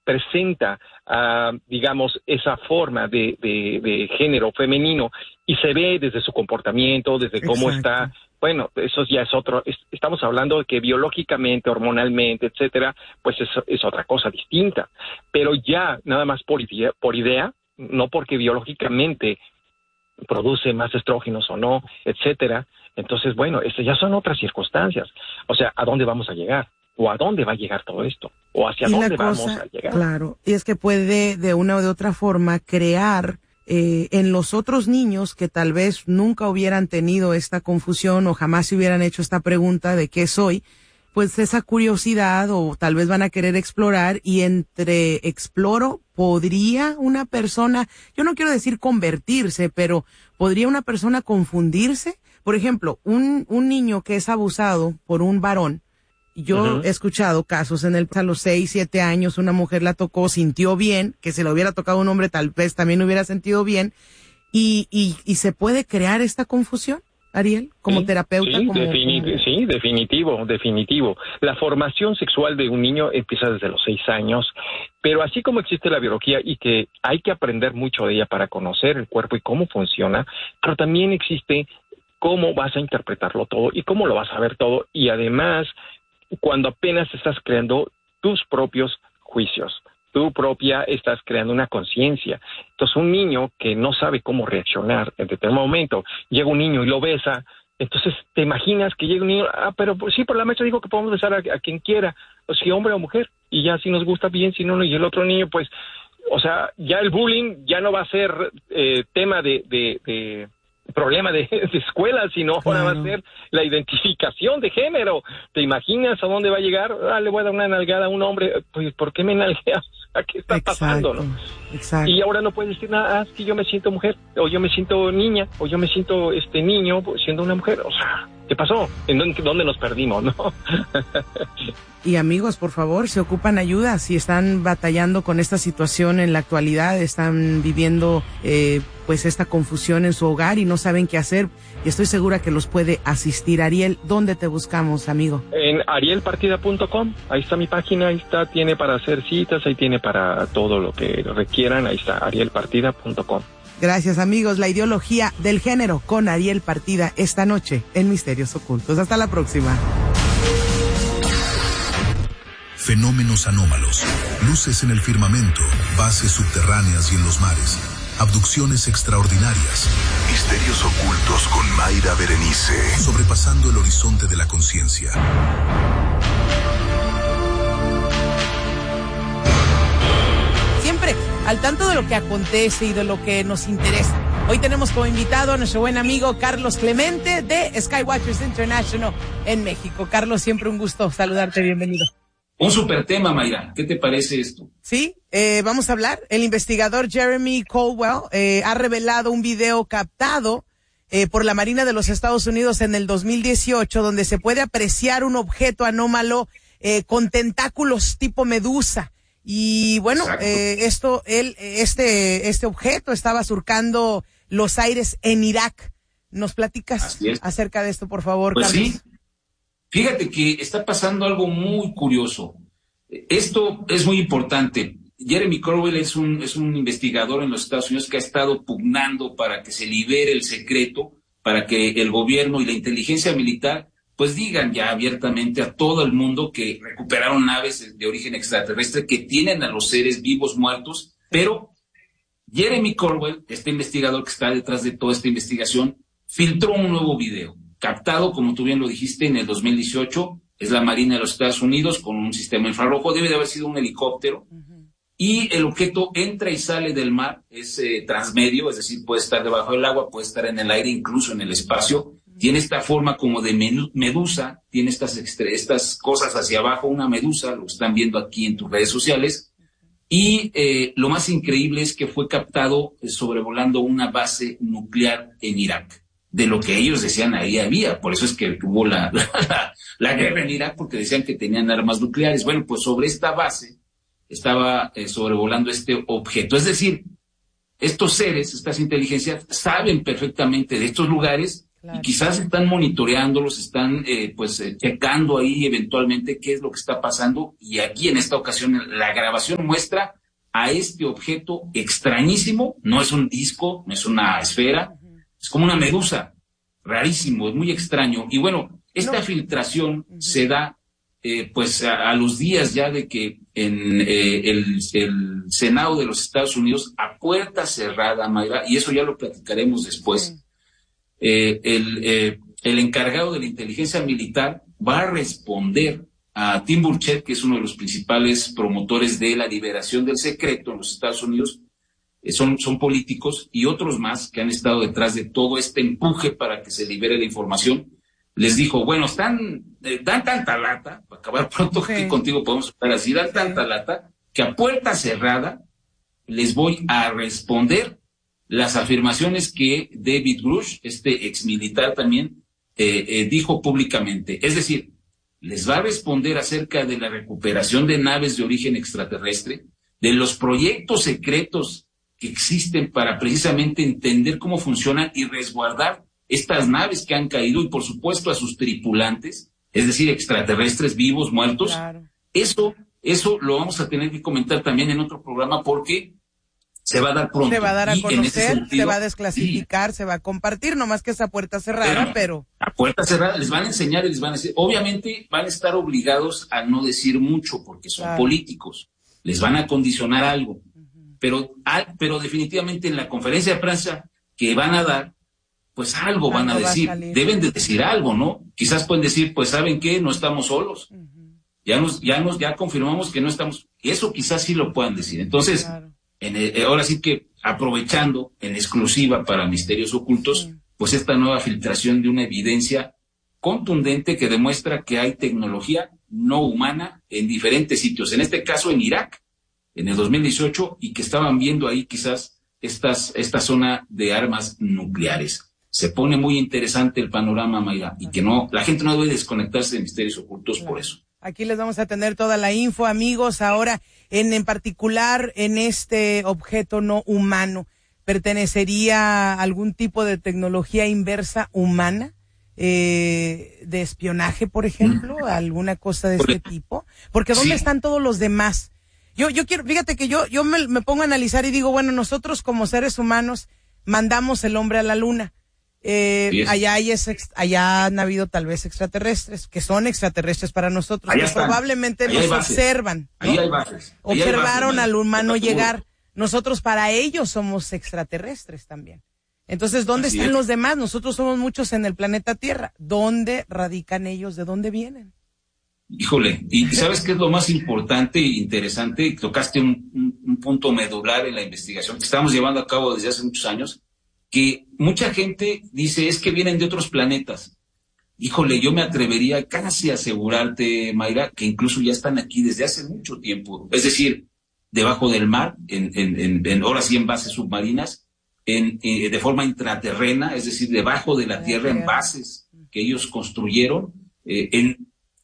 presenta, digamos, esa forma de género femenino y se ve desde su comportamiento, desde cómo está. Bueno, eso ya es otro, estamos hablando de que biológicamente, hormonalmente, etcétera, pues es otra cosa distinta. Pero ya, nada más por idea, no porque biológicamente produce más estrógenos o no, etcétera. Entonces, bueno, ya son otras circunstancias. O sea, ¿a dónde vamos a llegar? ¿O a dónde va a llegar todo esto? ¿O hacia dónde vamos a llegar? Claro, y es que puede de una o de otra forma crear en los otros niños que tal vez nunca hubieran tenido esta confusión o jamás se hubieran hecho esta pregunta de qué soy, pues esa curiosidad o tal vez van a querer explorar y entre exploro, ¿podría una persona, yo no quiero decir convertirse, pero podría una persona confundirse? Por ejemplo, un niño que es abusado por un varón, yo he escuchado casos a los 6, 7 años, una mujer la tocó, sintió bien, que si la hubiera tocado un hombre tal vez también hubiera sentido bien, y se puede crear esta confusión, Ariel, como terapeuta. Sí, definitivo. La formación sexual de un niño empieza desde los 6 años, pero así como existe la biología y que hay que aprender mucho de ella para conocer el cuerpo y cómo funciona, pero también existe cómo vas a interpretarlo todo y cómo lo vas a ver todo, y además cuando apenas estás creando tus propios juicios, tú propia estás creando una conciencia. Entonces un niño que no sabe cómo reaccionar en determinado momento, llega un niño y lo besa, entonces te imaginas que llega un niño, pero pues, sí, por la maestra dijo que podemos besar a quien quiera, o si hombre o mujer, y ya si nos gusta bien, si no, y el otro niño pues, o sea, ya el bullying ya no va a ser tema de problema de escuela, sino ahora va a ser la identificación de género. ¿Te imaginas a dónde va a llegar? Le voy a dar una nalgada a un hombre. Pues, ¿por qué me nalgueas? ¿A qué está pasando, no? Exacto. Y ahora no puedes decir nada, si yo me siento mujer, o yo me siento niña, o yo me siento niño siendo una mujer. O sea, ¿qué pasó? ¿En dónde nos perdimos, no? Y amigos, por favor, se ocupan ayuda si están batallando con esta situación en la actualidad, están viviendo pues esta confusión en su hogar y no saben qué hacer. Y estoy segura que los puede asistir. Ariel, ¿dónde te buscamos, amigo? En arielpartida.com, ahí está mi página, ahí está, tiene para hacer citas, ahí tiene para todo lo que requieran, ahí está, arielpartida.com. Gracias, amigos. La ideología del género con Ariel Partida esta noche en Misterios Ocultos. Hasta la próxima. Fenómenos anómalos, luces en el firmamento, bases subterráneas y en los mares, abducciones extraordinarias, misterios ocultos con Mayra Berenice, sobrepasando el horizonte de la conciencia. Siempre al tanto de lo que acontece y de lo que nos interesa. Hoy tenemos como invitado a nuestro buen amigo Carlos Clemente de Skywatchers International en México. Carlos, siempre un gusto saludarte, bienvenido. Un super tema, Mayra. ¿Qué te parece esto? Sí, vamos a hablar. El investigador Jeremy Colwell ha revelado un video captado por la Marina de los Estados Unidos en el 2018, donde se puede apreciar un objeto anómalo con tentáculos tipo medusa. Y bueno, este objeto estaba surcando los aires en Irak. ¿Nos platicas acerca de esto, por favor, pues Carlos? Sí. Fíjate que está pasando algo muy curioso. Esto es muy importante. Jeremy Colwell es un investigador en los Estados Unidos que ha estado pugnando para que se libere el secreto, para que el gobierno y la inteligencia militar pues digan ya abiertamente a todo el mundo que recuperaron naves de origen extraterrestre que tienen a los seres vivos muertos. Pero Jeremy Colwell, este investigador que está detrás de toda esta investigación, filtró un nuevo video. Captado, como tú bien lo dijiste, en el 2018, es la Marina de los Estados Unidos con un sistema infrarrojo, debe de haber sido un helicóptero, y el objeto entra y sale del mar, es transmedio, es decir, puede estar debajo del agua, puede estar en el aire, incluso en el espacio, tiene esta forma como de medusa, tiene estas cosas hacia abajo, una medusa, lo están viendo aquí en tus redes sociales, y lo más increíble es que fue captado sobrevolando una base nuclear en Irak. De lo que ellos decían ahí había, por eso es que hubo la guerra en Irak, porque decían que tenían armas nucleares. Bueno, pues sobre esta base estaba sobrevolando este objeto, es decir, estos seres, estas inteligencias, saben perfectamente de estos lugares Claro. Y quizás están monitoreándolos, están checando ahí eventualmente qué es lo que está pasando. Y aquí en esta ocasión la grabación muestra a este objeto extrañísimo. No es un disco, no es una esfera, es como una medusa. Rarísimo, es muy extraño. Y bueno, esta filtración se da a los días ya de que en el Senado de los Estados Unidos, a puerta cerrada, Mayra, y eso ya lo platicaremos después, el encargado de la inteligencia militar va a responder a Tim Burchett, que es uno de los principales promotores de la liberación del secreto en los Estados Unidos. Son políticos y otros más que han estado detrás de todo este empuje para que se libere la información. Les dijo, bueno, dan tanta lata, para acabar pronto, que contigo podemos estar así, dan tanta lata, que a puerta cerrada les voy a responder las afirmaciones que David Grush, este exmilitar también, dijo públicamente. Es decir, les va a responder acerca de la recuperación de naves de origen extraterrestre, de los proyectos secretos que existen para precisamente entender cómo funcionan y resguardar estas naves que han caído, y por supuesto a sus tripulantes, es decir, extraterrestres vivos, muertos. Claro. Eso lo vamos a tener que comentar también en otro programa, porque se va a dar pronto. Se va a dar a conocer, se va a desclasificar, se va a compartir, nomás que esa puerta cerrada, pero... A puerta cerrada les van a enseñar y les van a decir, obviamente van a estar obligados a no decir mucho porque son políticos, les van a condicionar algo, pero definitivamente en la conferencia de prensa que van a dar, pues algo van a decir, deben de decir algo, ¿no? Quizás pueden decir, pues ¿saben qué? No estamos solos, ya confirmamos que no estamos, eso quizás sí lo puedan decir. Entonces, ahora sí que aprovechando en exclusiva para Misterios Ocultos, pues esta nueva filtración de una evidencia contundente que demuestra que hay tecnología no humana en diferentes sitios, en este caso en Irak, en el 2018, y que estaban viendo ahí quizás esta zona de armas nucleares. Se pone muy interesante el panorama, Mayra, y que la gente no debe desconectarse de Misterios Ocultos por eso. Aquí les vamos a tener toda la info, amigos. Ahora, en particular, en este objeto no humano, ¿pertenecería a algún tipo de tecnología inversa humana? ¿De espionaje, por ejemplo? ¿Alguna cosa de este tipo? Porque ¿dónde están todos los demás? Yo quiero, fíjate que yo me pongo a analizar y digo, bueno, nosotros como seres humanos mandamos el hombre a la luna. Allá han habido tal vez extraterrestres, que son extraterrestres para nosotros, que probablemente nos observan, ¿no? Ahí hay bases. Observaron al humano llegar. Nosotros para ellos somos extraterrestres también. Entonces, ¿dónde están los demás? Nosotros somos muchos en el planeta Tierra. ¿Dónde radican ellos? ¿De dónde vienen? Híjole, y ¿sabes qué es lo más importante e interesante? Tocaste un punto medular en la investigación que estamos llevando a cabo desde hace muchos años, que mucha gente dice, es que vienen de otros planetas. Híjole, yo me atrevería casi a asegurarte, Mayra, que incluso ya están aquí desde hace mucho tiempo. Es decir, debajo del mar, ahora sí en bases submarinas, de forma intraterrena, es decir, debajo de la tierra, en bases que ellos construyeron, en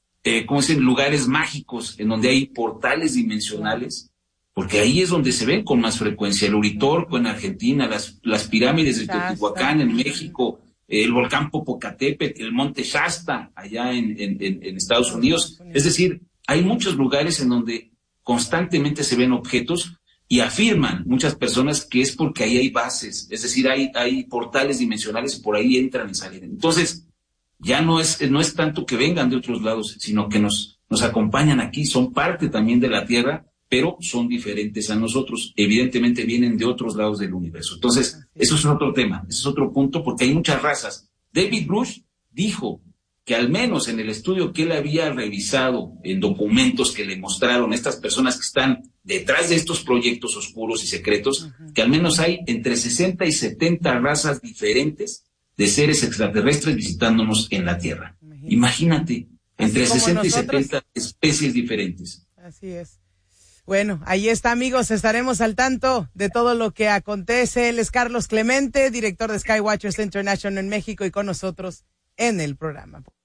lugares mágicos, en donde hay portales dimensionales, porque ahí es donde se ven con más frecuencia. El Uritorco en Argentina, las pirámides de Teotihuacán en México, el volcán Popocatépetl, el monte Shasta allá en Estados Unidos. Es decir, hay muchos lugares en donde constantemente se ven objetos, y afirman muchas personas que es porque ahí hay bases, es decir, hay portales dimensionales y por ahí entran y salen. Entonces, ya no es tanto que vengan de otros lados, sino que nos acompañan aquí, son parte también de la Tierra, pero son diferentes a nosotros. Evidentemente vienen de otros lados del universo. Entonces, eso es otro tema, ese es otro punto, porque hay muchas razas. David Grush dijo que al menos en el estudio que él había revisado, en documentos que le mostraron estas personas que están detrás de estos proyectos oscuros y secretos, que al menos hay entre 60 y 70 razas diferentes de seres extraterrestres visitándonos en la Tierra. Imagínate, entre 60 y 70 especies diferentes. Así es. Bueno, ahí está, amigos, estaremos al tanto de todo lo que acontece. Él es Carlos Clemente, director de Skywatchers International en México, y con nosotros en el programa.